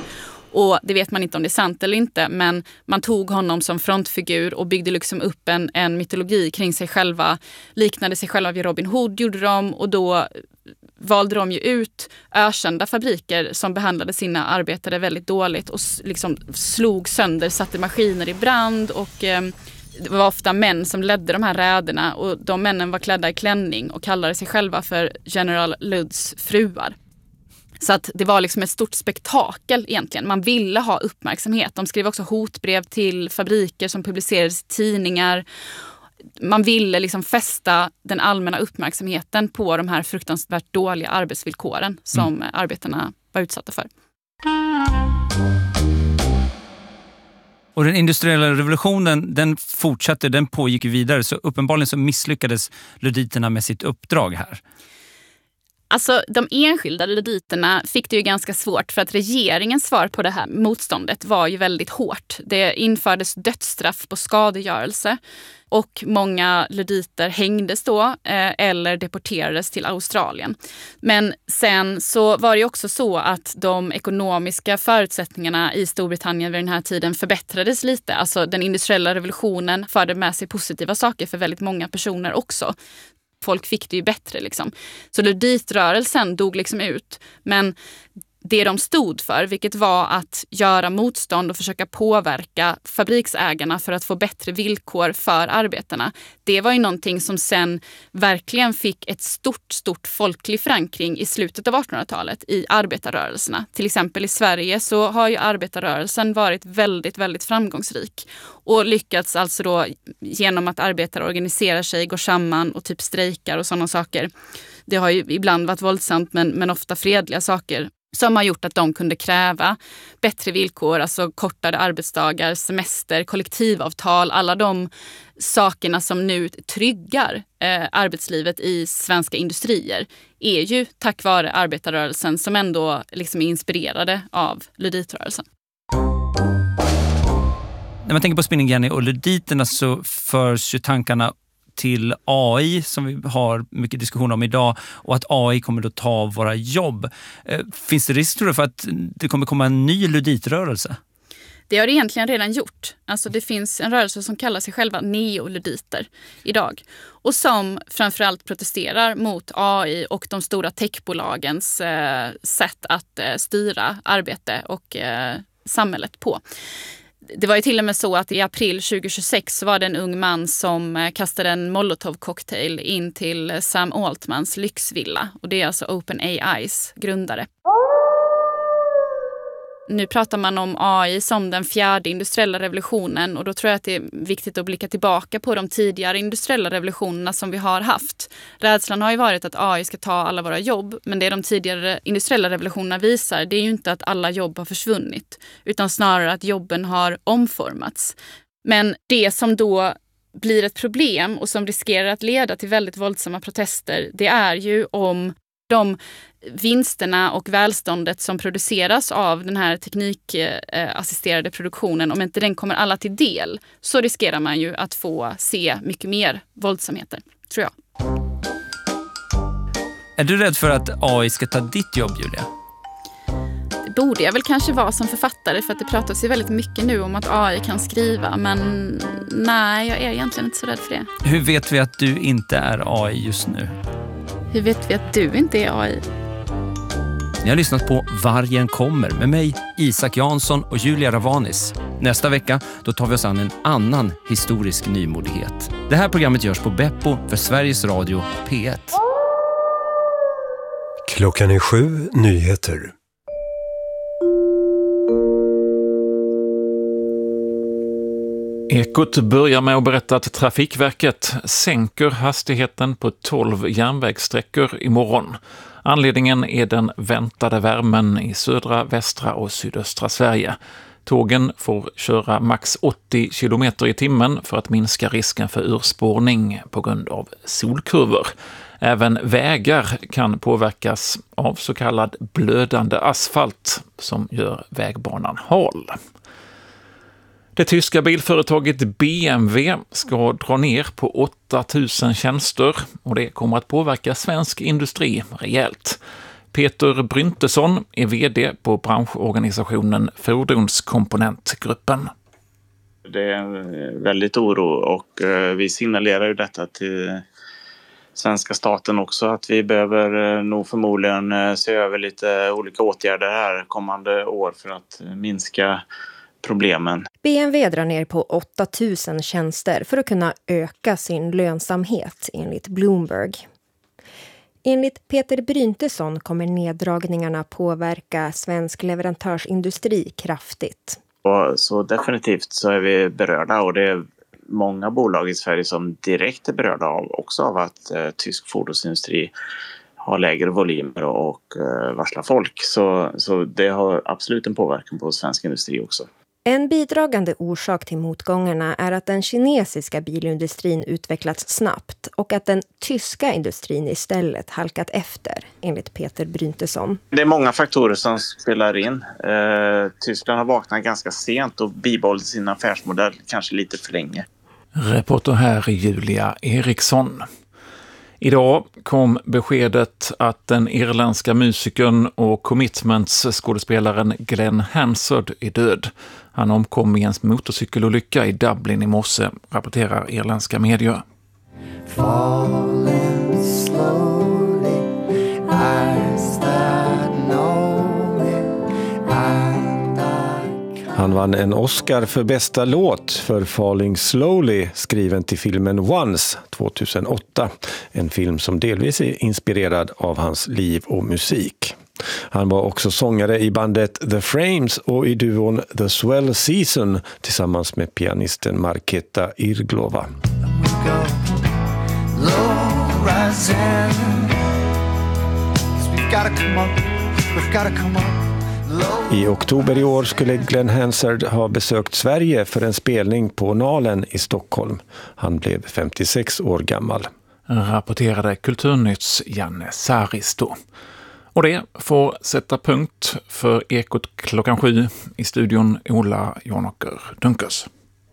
Och det vet man inte om det är sant eller inte, men man tog honom som frontfigur och byggde liksom upp en mytologi kring sig själva. Liknade sig själva vid Robin Hood gjorde de, och då valde de ju ut ökända fabriker som behandlade sina arbetare väldigt dåligt och liksom slog sönder, satte maskiner i brand, och det var ofta män som ledde de här räderna, och de männen var klädda i klänning och kallade sig själva för General Ludds fruar. Så att det var liksom ett stort spektakel egentligen. Man ville ha uppmärksamhet. De skrev också hotbrev till fabriker som publicerades i tidningar. Man ville liksom fästa den allmänna uppmärksamheten på de här fruktansvärt dåliga arbetsvillkoren som arbetarna var utsatta för. Och den industriella revolutionen, den fortsatte, den pågick vidare, så uppenbarligen så misslyckades luditerna med sitt uppdrag här. Alltså de enskilda luditerna fick det ju ganska svårt, för att regeringens svar på det här motståndet var ju väldigt hårt. Det infördes dödsstraff på skadegörelse, och många luditer hängdes då eller deporterades till Australien. Men sen så var det ju också så att de ekonomiska förutsättningarna i Storbritannien vid den här tiden förbättrades lite. Alltså den industriella revolutionen förde med sig positiva saker för väldigt många personer också. Folk fick det ju bättre liksom. Så luditrörelsen dog liksom ut. Men det de stod för, vilket var att göra motstånd och försöka påverka fabriksägarna för att få bättre villkor för arbetarna. Det var ju någonting som sen verkligen fick ett stort folklig förankring i slutet av 1800-talet i arbetarrörelserna. Till exempel i Sverige så har ju arbetarrörelsen varit väldigt framgångsrik och lyckats alltså då genom att arbetare organiserar sig, går samman och typ strejkar och sådana saker. Det har ju ibland varit våldsamt men ofta fredliga saker som har gjort att de kunde kräva bättre villkor, alltså kortare arbetsdagar, semester, kollektivavtal, alla de sakerna som nu tryggar arbetslivet i svenska industrier är ju tack vare arbetarrörelsen, som ändå liksom är inspirerade av luditrörelsen. När man tänker på Spinning Jenny och luditerna så förs ju tankarna till AI som vi har mycket diskussion om idag, och att AI kommer att ta våra jobb. Finns det risk, tror du, för att det kommer komma en ny luditrörelse? Det har det egentligen redan gjort. Alltså det finns en rörelse som kallar sig själva neoluditer idag, och som framförallt protesterar mot AI och de stora techbolagens sätt att styra arbete och samhället på. Det var ju till och med så att i april 2026 så var det en ung man som kastade en Molotov-cocktail in till Sam Altmans lyxvilla. Och det är alltså OpenAIs grundare. Nu pratar man om AI som den fjärde industriella revolutionen, och då tror jag att det är viktigt att blicka tillbaka på de tidigare industriella revolutionerna som vi har haft. Rädslan har ju varit att AI ska ta alla våra jobb, men det de tidigare industriella revolutionerna visar, det är ju inte att alla jobb har försvunnit, utan snarare att jobben har omformats. Men det som då blir ett problem och som riskerar att leda till väldigt våldsamma protester, det är ju om de vinsterna och välståndet som produceras av den här teknikassisterade produktionen, om inte den kommer alla till del, så riskerar man ju att få se mycket mer våldsamheter, tror jag. Är du rädd för att AI ska ta ditt jobb, Julia? Det borde jag väl kanske vara som författare, för att det pratas ju väldigt mycket nu om att AI kan skriva, men nej, jag är egentligen inte så rädd för det. Hur vet vi att du inte är AI just nu? Hur vet vi att du inte är AI? Ni har lyssnat på Vargen kommer med mig, Isak Jansson och Julia Ravanis. Nästa vecka då tar vi oss an en annan historisk nymodighet. Det här programmet görs på Beppo för Sveriges Radio P1. Klockan är 7, nyheter. Ekot börjar med att berätta att Trafikverket sänker hastigheten på 12 järnvägssträckor imorgon. Anledningen är den väntade värmen i södra, västra och sydöstra Sverige. Tågen får köra max 80 km i timmen för att minska risken för urspårning på grund av solkurvor. Även vägar kan påverkas av så kallad blödande asfalt som gör vägbanan hal. Det tyska bilföretaget BMW ska dra ner på 8 000 tjänster och det kommer att påverka svensk industri rejält. Peter Bryntesson är vd på branschorganisationen Fordonskomponentgruppen. Det är en väldigt oro och vi signalerar ju detta till svenska staten också att vi behöver nog förmodligen se över lite olika åtgärder här kommande år för att minska problemen. BMW drar ner på 8 000 tjänster för att kunna öka sin lönsamhet enligt Bloomberg. Enligt Peter Bryntesson kommer neddragningarna påverka svensk leverantörsindustri kraftigt. Så definitivt så är vi berörda och det är många bolag i Sverige som direkt är berörda av att tysk fordonsindustri har lägre volymer och varslar folk. Så det har absolut en påverkan på svensk industri också. En bidragande orsak till motgångarna är att den kinesiska bilindustrin utvecklats snabbt och att den tyska industrin istället halkat efter, enligt Peter Bryntesson. Det är många faktorer som spelar in. Tyskland har vaknat ganska sent och bibehållit sin affärsmodell kanske lite för länge. Reporter här Julia Eriksson. Idag kom beskedet att den irländska musikern och Commitments-skådespelaren Glenn Hansard är död. Han omkom i en motorcykelolycka i Dublin i morse, rapporterar irländska medier. Han vann en Oscar för bästa låt för Falling Slowly, skriven till filmen Once 2008. En film som delvis är inspirerad av hans liv och musik. Han var också sångare i bandet The Frames och i duon The Swell Season tillsammans med pianisten Marketa Irglova. I oktober i år skulle Glenn Hansard ha besökt Sverige för en spelning på Nalen i Stockholm. Han blev 56 år gammal. Rapporterade Kulturnytts Janne Saristo. Och det får sätta punkt för Ekot klockan 7 i studion Ola Jonåker Dunkers.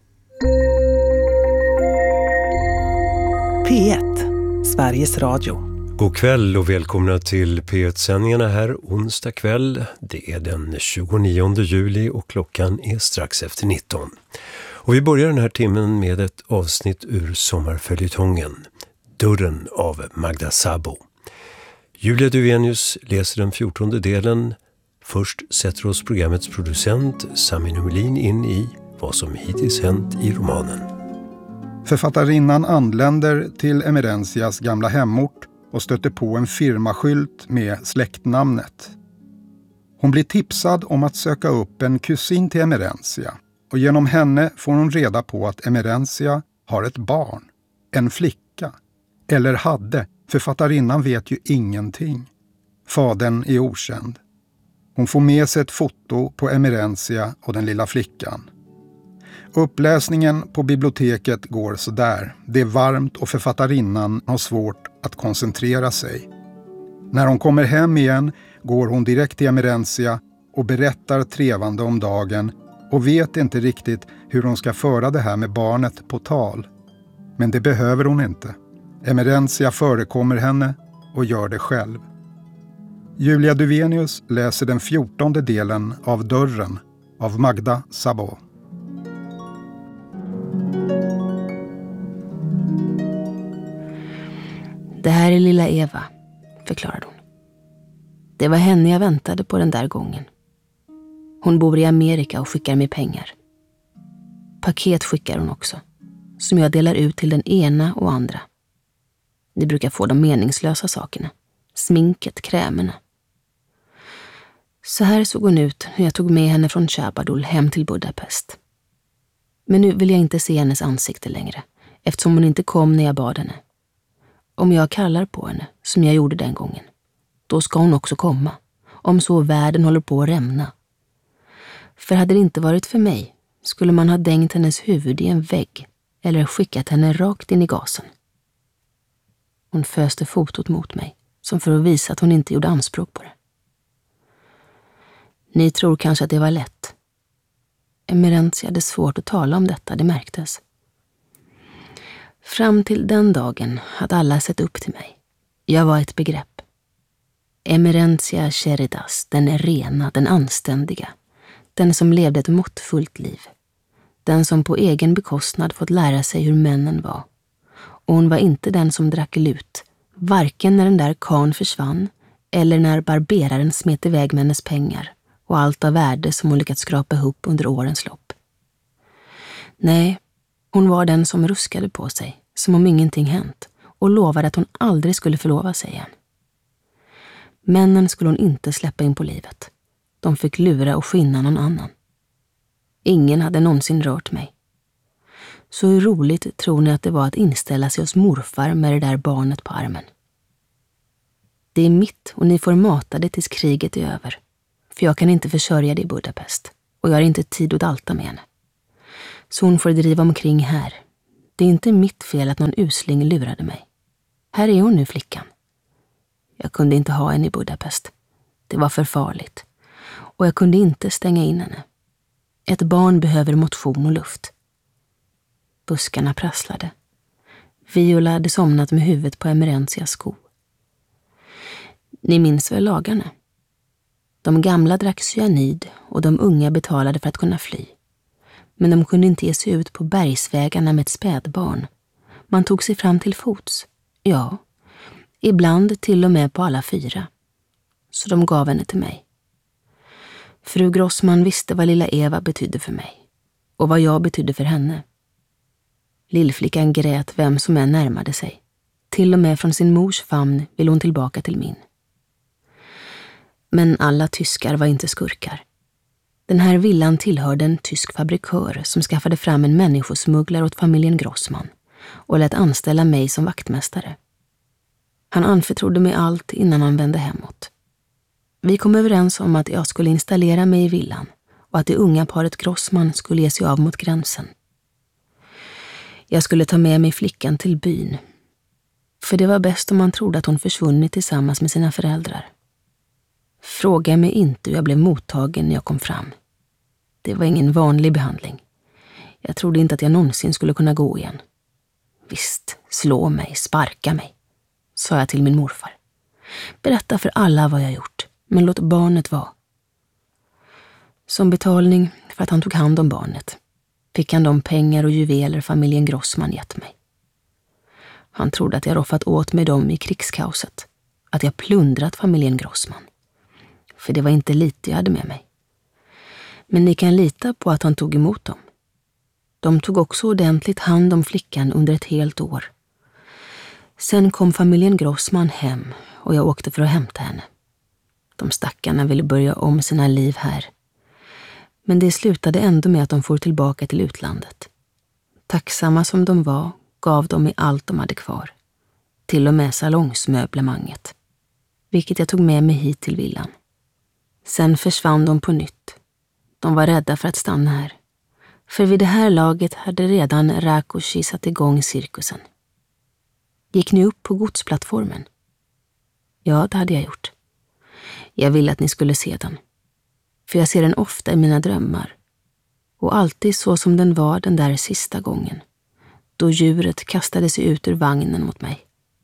P1, Sveriges Radio. God kväll och välkomna till P1-sändningarna här onsdag kväll. Det är den 29 juli och klockan är strax efter 19. Och vi börjar den här timmen med ett avsnitt ur sommarföljetongen Dörren av Magda Sabo. Julia Duvenius läser den 14:e delen. Först sätter oss programmets producent Sami Numelin in i vad som hittills hänt i romanen. Författarinnan anländer till Emerenzias gamla hemort och stöter på en firmaskylt med släktnamnet. Hon blir tipsad om att söka upp en kusin till Emerenzia och genom henne får hon reda på att Emerenzia har ett barn, en flicka. Eller hade, författarinnan vet ju ingenting. Fadern är okänd. Hon får med sig ett foto på Emerenzia och den lilla flickan. Uppläsningen på biblioteket går så där. Det är varmt och författarinnan har svårt att koncentrera sig. När hon kommer hem igen går hon direkt till Emerenzia och berättar trevande om dagen och vet inte riktigt hur hon ska föra det här med barnet på tal. Men det behöver hon inte. Emerenzia förekommer henne och gör det själv. Julia Duvenius läser den 14:e delen av Dörren av Magda Sabo. Det här är lilla Eva, förklarade hon. Det var henne jag väntade på den där gången. Hon bor i Amerika och skickar mig pengar. Paket skickar hon också, som jag delar ut till den ena och andra. Ni brukar få de meningslösa sakerna. Sminket, krämerna. Så här såg hon ut när jag tog med henne från Chabadul hem till Budapest. Men nu vill jag inte se hennes ansikte längre, eftersom hon inte kom när jag bad henne. Om jag kallar på henne, som jag gjorde den gången, då ska hon också komma, om så världen håller på att rämna. För hade det inte varit för mig skulle man ha dängt hennes huvud i en vägg eller skickat henne rakt in i gasen. Hon föste fotot mot mig, som för att visa att hon inte gjorde anspråk på det. Ni tror kanske att det var lätt. Emerenzia hade svårt att tala om detta, det märktes. Fram till den dagen hade alla sett upp till mig. Jag var ett begrepp. Emerentia Cheridas, den rena, den anständiga. Den som levde ett måttfullt liv. Den som på egen bekostnad fått lära sig hur männen var. Och hon var inte den som drack lut, varken när den där karln försvann eller när barberaren smet iväg med hennes pengar och allt av värde som hon lyckats skrapa ihop under årens lopp. Nej, hon var den som ruskade på sig, som om ingenting hänt, och lovade att hon aldrig skulle förlova sig igen. Männen skulle hon inte släppa in på livet. De fick lura och skinna någon annan. Ingen hade någonsin rört mig. Så hur roligt tror ni att det var att inställa sig hos morfar med det där barnet på armen? Det är mitt och ni får mata det tills kriget är över. För jag kan inte försörja det i Budapest och jag har inte tid att dalta med henne. Så hon får driva omkring här. Det är inte mitt fel att någon usling lurade mig. Här är hon nu, flickan. Jag kunde inte ha henne i Budapest. Det var för farligt. Och jag kunde inte stänga in henne. Ett barn behöver motion och luft. Buskarna prasslade. Viola hade somnat med huvudet på Emerentias sko. Ni minns väl lagarna? De gamla drack cyanid och de unga betalade för att kunna fly. Men de kunde inte ge sig ut på bergsvägarna med ett spädbarn. Man tog sig fram till fots. Ja, ibland till och med på alla 4. Så de gav henne till mig. Fru Grossman visste vad lilla Eva betydde för mig. Och vad jag betydde för henne. Lillflickan grät vem som än närmade sig. Till och med från sin mors famn ville hon tillbaka till min. Men alla tyskar var inte skurkar. Den här villan tillhörde en tysk fabrikör som skaffade fram en människosmugglare åt familjen Grossman och lät anställa mig som vaktmästare. Han anförtrodde mig allt innan han vände hemåt. Vi kom överens om att jag skulle installera mig i villan och att det unga paret Grossman skulle ge sig av mot gränsen. Jag skulle ta med mig flickan till byn. För det var bäst om man trodde att hon försvunnit tillsammans med sina föräldrar. Fråga mig inte hur jag blev mottagen när jag kom fram. Det var ingen vanlig behandling. Jag trodde inte att jag någonsin skulle kunna gå igen. Visst, slå mig, sparka mig, sa jag till min morfar. Berätta för alla vad jag gjort, men låt barnet vara. Som betalning för att han tog hand om barnet fick han de pengar och juveler familjen Grossman gett mig. Han trodde att jag roffat åt mig dem i krigskaoset, att jag plundrat familjen Grossman. För det var inte lite jag hade med mig. Men ni kan lita på att han tog emot dem. De tog också ordentligt hand om flickan under ett helt år. Sen kom familjen Grossman hem och jag åkte för att hämta henne. De stackarna ville börja om sina liv här. Men det slutade ändå med att de for tillbaka till utlandet. Tacksamma som de var gav de i allt de hade kvar. Till och med salongsmöblemanget. Vilket jag tog med mig hit till villan. Sen försvann de på nytt. De var rädda för att stanna här. För vid det här laget hade redan Rakosi satt igång cirkusen. Gick ni upp på godsplattformen? Ja, det hade jag gjort. Jag ville att ni skulle se den. För jag ser den ofta i mina drömmar. Och alltid så som den var den där sista gången. Då djuret kastade sig ut ur vagnen mot mig.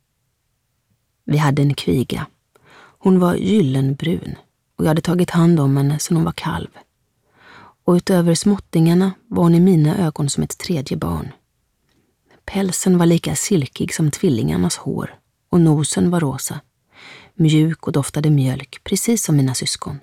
Vi hade en kviga. Hon var gyllenbrun och jag hade tagit hand om henne sedan hon var kalv. Och utöver småttingarna var hon i mina ögon som ett tredje barn. Pälsen var lika silkig som tvillingarnas hår och nosen var rosa. Mjuk och doftade mjölk, precis som mina syskon.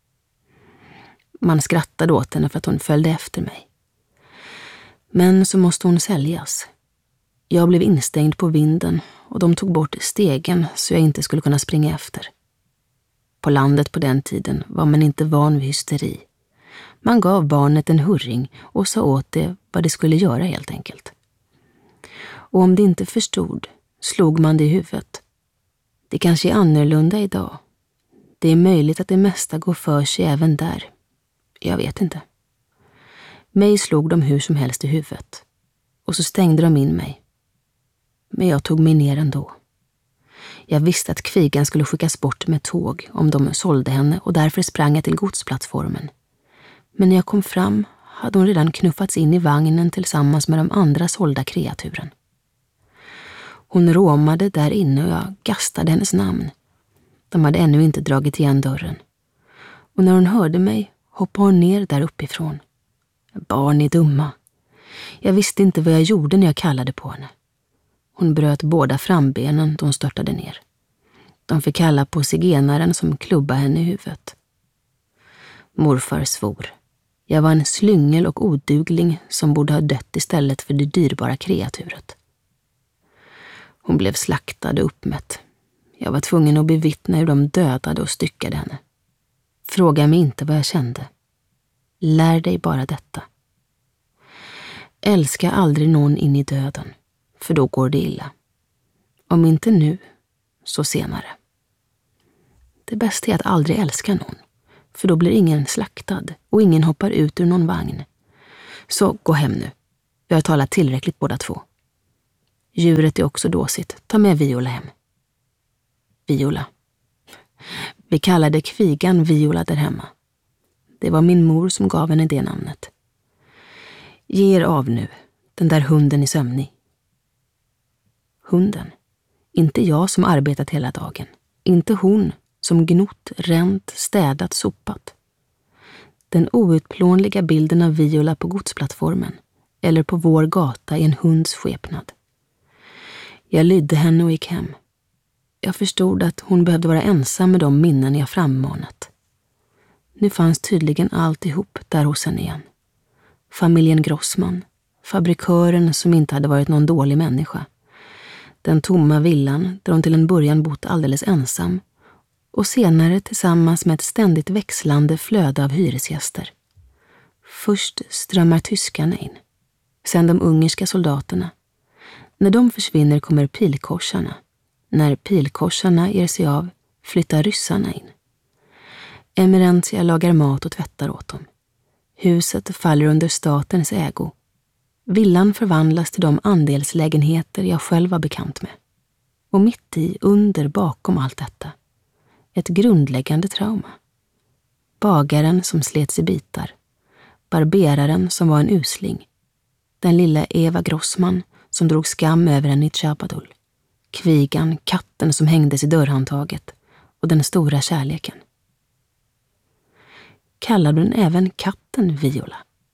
Man skrattade åt henne för att hon följde efter mig. Men så måste hon säljas. Jag blev instängd på vinden och de tog bort stegen så jag inte skulle kunna springa efter. På landet på den tiden var man inte van vid hysteri. Man gav barnet en hurring och sa åt det vad det skulle göra helt enkelt. Och om det inte förstod slog man det i huvudet. Det kanske är annorlunda idag. Det är möjligt att det mesta går för sig även där. Jag vet inte. Mig slog de hur som helst i huvudet. Och så stängde de in mig. Men jag tog mig ner ändå. Jag visste att kvigan skulle skickas bort med tåg om de sålde henne och därför sprang jag till godsplattformen. Men när jag kom fram hade hon redan knuffats in i vagnen tillsammans med de andra sålda kreaturen. Hon råmade där inne och jag gastade hennes namn. De hade ännu inte dragit igen dörren. Och när hon hörde mig hoppade hon ner där uppifrån. Barn är dumma. Jag visste inte vad jag gjorde när jag kallade på henne. Hon bröt båda frambenen då hon störtade ner. De fick kalla på zigenaren som klubbade henne i huvudet. Morfar svor. Jag var en slyngel och odugling som borde ha dött istället för det dyrbara kreaturet. Hon blev slaktad och uppmätt. Jag var tvungen att bevittna hur de dödade och styckade henne. Fråga mig inte vad jag kände. Lär dig bara detta. Älska aldrig någon in i döden, för då går det illa. Om inte nu, så senare. Det bästa är att aldrig älska någon, för då blir ingen slaktad och ingen hoppar ut ur någon vagn. Så gå hem nu. Vi har talat tillräckligt båda två. Djuret är också dåsigt. Ta med Viola hem. Viola. Vi kallade kvigan Viola där hemma. Det var min mor som gav henne det namnet. Ge er av nu, den där hunden är sömnig. Hunden. Inte jag som arbetat hela dagen. Inte hon som gnott, ränt, städat, sopat. Den outplånliga bilden av Viola på godsplattformen eller på vår gata i en hunds skepnad. Jag lydde henne och gick hem. Jag förstod att hon behövde vara ensam med de minnen jag frammanat. Nu fanns tydligen alltihop där hos henne igen. Familjen Grossman, fabrikören som inte hade varit någon dålig människa. Den tomma villan där hon till en början bott alldeles ensam och senare tillsammans med ett ständigt växlande flöde av hyresgäster. Först strömmar tyskarna in, sen de ungerska soldaterna. När de försvinner kommer pilkorsarna. När pilkorsarna ger sig av flyttar ryssarna in. Emerentia lagar mat och tvättar åt dem. Huset faller under statens ägo. Villan förvandlas till de andelslägenheter jag själv var bekant med. Och mitt i, under, bakom allt detta. Ett grundläggande trauma. Bagaren som slets i bitar. Barberaren som var en usling. Den lilla Eva Grossman som drog skam över en i Tjabadul. Kvigan, katten som hängdes i dörrhandtaget. Och den stora kärleken. Kallade hon även katten Viola?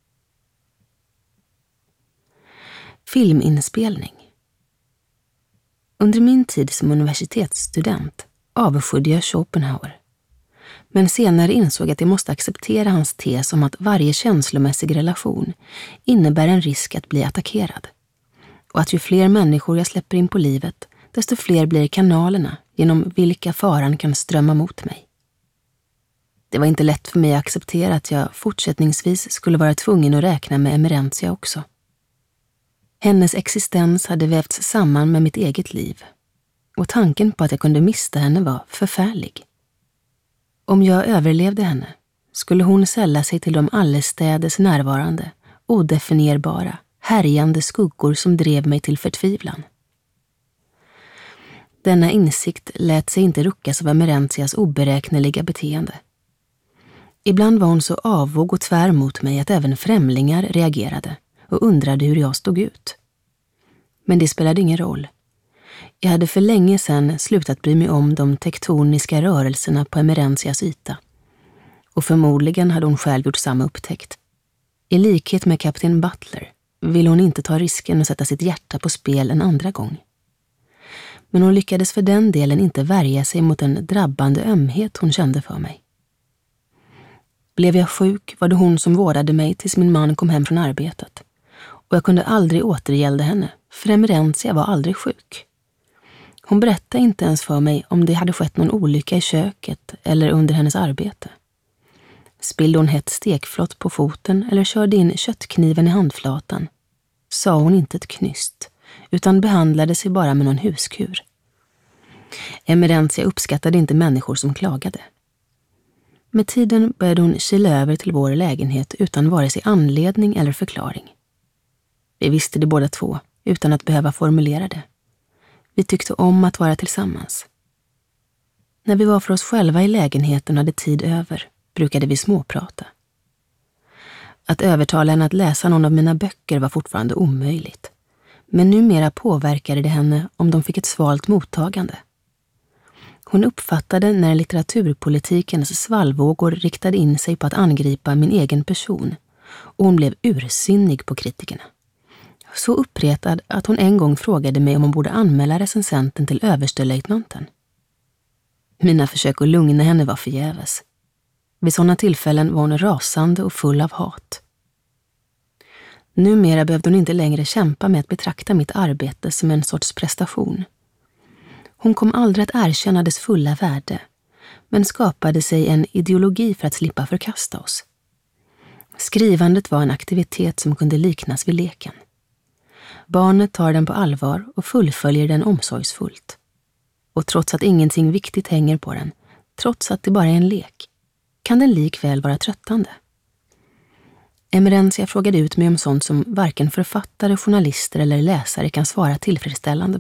Filminspelning. Under min tid som universitetsstudent avskydde jag Schopenhauer. Men senare insåg att jag måste acceptera hans tes om att varje känslomässig relation innebär en risk att bli attackerad. Och att ju fler människor jag släpper in på livet, desto fler blir kanalerna genom vilka faran kan strömma mot mig. Det var inte lätt för mig att acceptera att jag fortsättningsvis skulle vara tvungen att räkna med Emerentia också. Hennes existens hade vävts samman med mitt eget liv. Och tanken på att jag kunde mista henne var förfärlig. Om jag överlevde henne skulle hon sälla sig till de allestädes närvarande, odefinierbara, härjande skuggor som drev mig till förtvivlan. Denna insikt lät sig inte ruckas av Emerentias oberäkneliga beteende. Ibland var hon så avvåg och tvär mot mig att även främlingar reagerade och undrade hur jag stod ut. Men det spelade ingen roll. Jag hade för länge sedan slutat bry mig om de tektoniska rörelserna på Emerentias yta. Och förmodligen hade hon själv gjort samma upptäckt. I likhet med kapten Butler ville hon inte ta risken att sätta sitt hjärta på spel en andra gång. Men hon lyckades för den delen inte värja sig mot en drabbande ömhet hon kände för mig. Blev jag sjuk var det hon som vårdade mig tills min man kom hem från arbetet. Och jag kunde aldrig återgälda henne, för Emerentia var aldrig sjuk. Hon berättade inte ens för mig om det hade skett någon olycka i köket eller under hennes arbete. Spillde hon hett stekflott på foten eller körde in köttkniven i handflatan, sa hon inte ett knyst, utan behandlade sig bara med någon huskur. Emerentia uppskattade inte människor som klagade. Med tiden började hon kila över till vår lägenhet utan vare sig anledning eller förklaring. Vi visste det båda två, utan att behöva formulera det. Vi tyckte om att vara tillsammans. När vi var för oss själva i lägenheten och hade tid över, brukade vi småprata. Att övertala henne att läsa någon av mina böcker var fortfarande omöjligt. Men numera påverkade det henne om de fick ett svalt mottagande. Hon uppfattade när litteraturpolitikens svallvågor riktade in sig på att angripa min egen person, och hon blev ursinnig på kritikerna. Så uppretad att hon en gång frågade mig om hon borde anmäla recensenten till överstelöjtnanten. Mina försök att lugna henne var förgäves. Vid sådana tillfällen var hon rasande och full av hat. Numera behövde hon inte längre kämpa med att betrakta mitt arbete som en sorts prestation. Hon kom aldrig att erkänna dess fulla värde, men skapade sig en ideologi för att slippa förkasta oss. Skrivandet var en aktivitet som kunde liknas vid leken. Barnet tar den på allvar och fullföljer den omsorgsfullt. Och trots att ingenting viktigt hänger på den, trots att det bara är en lek, kan den likväl vara tröttande. Emerentia frågade ut mig om sånt som varken författare, journalister eller läsare kan svara tillfredsställande